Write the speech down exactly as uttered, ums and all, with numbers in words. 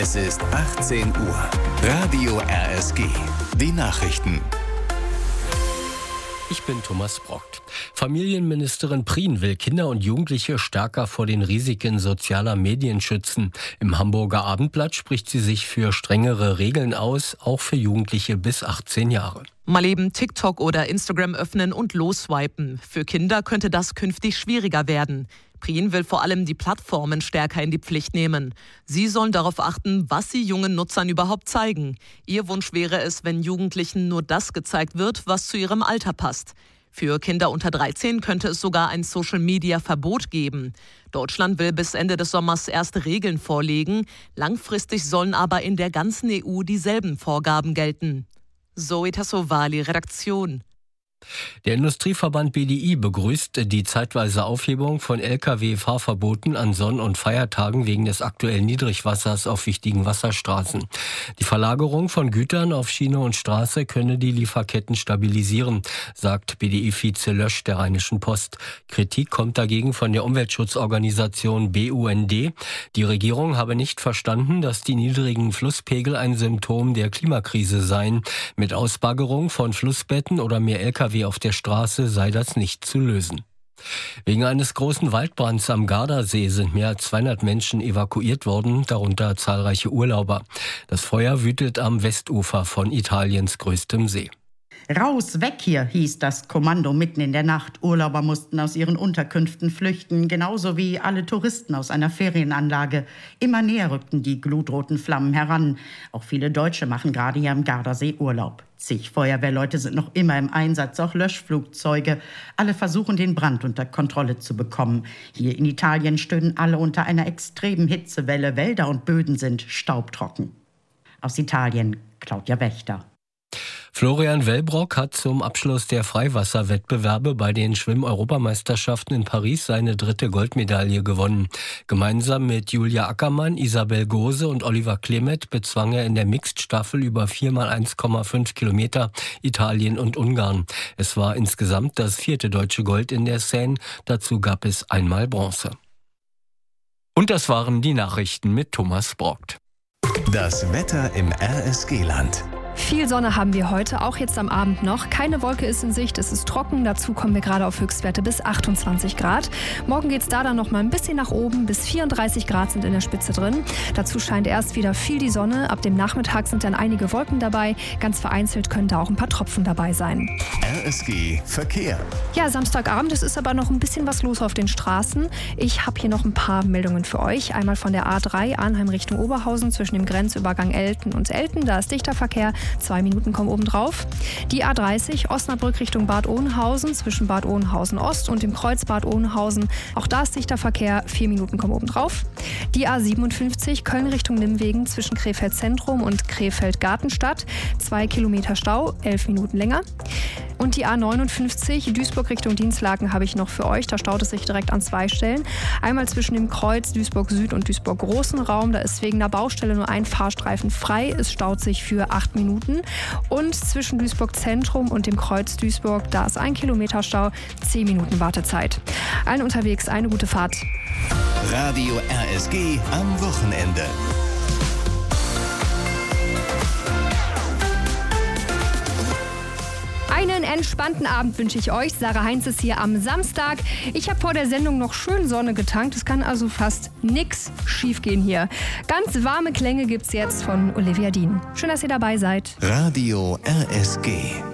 Es ist achtzehn Uhr. Radio R S G. Die Nachrichten. Ich bin Thomas Brockt. Familienministerin Prien will Kinder und Jugendliche stärker vor den Risiken sozialer Medien schützen. Im Hamburger Abendblatt spricht sie sich für strengere Regeln aus, auch für Jugendliche bis achtzehn Jahre. Mal eben TikTok oder Instagram öffnen und losswipen. Für Kinder könnte das künftig schwieriger werden. Prien will vor allem die Plattformen stärker in die Pflicht nehmen. Sie sollen darauf achten, was sie jungen Nutzern überhaupt zeigen. Ihr Wunsch wäre es, wenn Jugendlichen nur das gezeigt wird, was zu ihrem Alter passt. Für Kinder unter dreizehn könnte es sogar ein Social-Media-Verbot geben. Deutschland will bis Ende des Sommers erste Regeln vorlegen. Langfristig sollen aber in der ganzen E U dieselben Vorgaben gelten. Zoe Tassovali, Redaktion. Der Industrieverband B D I begrüßt die zeitweise Aufhebung von L K W-Fahrverboten an Sonn- und Feiertagen wegen des aktuellen Niedrigwassers auf wichtigen Wasserstraßen. Die Verlagerung von Gütern auf Schiene und Straße könne die Lieferketten stabilisieren, sagt B D I-Vize Lösch der Rheinischen Post. Kritik kommt dagegen von der Umweltschutzorganisation B U N D. Die Regierung habe nicht verstanden, dass die niedrigen Flusspegel ein Symptom der Klimakrise seien. Mit Ausbaggerung von Flussbetten oder mehr L K W auf der Straße sei das nicht zu lösen. Wegen eines großen Waldbrands am Gardasee sind mehr als zweihundert Menschen evakuiert worden, darunter zahlreiche Urlauber. Das Feuer wütet am Westufer von Italiens größtem See. Raus, weg hier, hieß das Kommando mitten in der Nacht. Urlauber mussten aus ihren Unterkünften flüchten, genauso wie alle Touristen aus einer Ferienanlage. Immer näher rückten die glutroten Flammen heran. Auch viele Deutsche machen gerade hier am Gardasee Urlaub. Zig Feuerwehrleute sind noch immer im Einsatz, auch Löschflugzeuge. Alle versuchen, den Brand unter Kontrolle zu bekommen. Hier in Italien stöhnen alle unter einer extremen Hitzewelle. Wälder und Böden sind staubtrocken. Aus Italien, Claudia Wächter. Florian Wellbrock hat zum Abschluss der Freiwasserwettbewerbe bei den Schwimm-Europameisterschaften in Paris seine dritte Goldmedaille gewonnen. Gemeinsam mit Julia Ackermann, Isabel Gose und Oliver Klemet bezwang er in der Mixed-Staffel über vier mal eins Komma fünf Kilometer Italien und Ungarn. Es war insgesamt das vierte deutsche Gold in der Seine. Dazu gab es einmal Bronze. Und das waren die Nachrichten mit Thomas Brockt. Das Wetter im R S G-Land. Viel Sonne haben wir heute, auch jetzt am Abend noch. Keine Wolke ist in Sicht, es ist trocken. Dazu kommen wir gerade auf Höchstwerte bis achtundzwanzig Grad. Morgen geht es da dann noch mal ein bisschen nach oben. Bis vierunddreißig Grad sind in der Spitze drin. Dazu scheint erst wieder viel die Sonne. Ab dem Nachmittag sind dann einige Wolken dabei. Ganz vereinzelt können da auch ein paar Tropfen dabei sein. R S G Verkehr. Ja, Samstagabend, es ist aber noch ein bisschen was los auf den Straßen. Ich habe hier noch ein paar Meldungen für euch. Einmal von der A drei Arnheim Richtung Oberhausen zwischen dem Grenzübergang Elten und Elten. Da ist dichter Verkehr. Zwei Minuten kommen oben drauf. Die A dreißig Osnabrück Richtung Bad Oeynhausen zwischen Bad Oeynhausen Ost und dem Kreuz Bad Oeynhausen. Auch da ist dichter Verkehr. Vier Minuten kommen oben drauf. Die A siebenundfünfzig Köln Richtung Nimwegen zwischen Krefeld Zentrum und Krefeld Gartenstadt. Zwei Kilometer Stau, elf Minuten länger. Und die A neunundfünfzig Duisburg Richtung Dinslaken habe ich noch für euch. Da staut es sich direkt an zwei Stellen. Einmal zwischen dem Kreuz Duisburg Süd und Duisburg Großen Raum. Da ist wegen der Baustelle nur ein Fahrstreifen frei. Es staut sich für acht Minuten. Und zwischen Duisburg Zentrum und dem Kreuz Duisburg, da ist ein Kilometer Stau, zehn Minuten Wartezeit. Allen unterwegs eine gute Fahrt. Radio R S G am Wochenende. Einen entspannten Abend wünsche ich euch. Sarah Heinz ist hier am Samstag. Ich habe vor der Sendung noch schön Sonne getankt. Es kann also fast nichts schiefgehen hier. Ganz warme Klänge gibt's jetzt von Olivia Dean. Schön, dass ihr dabei seid. Radio R S G.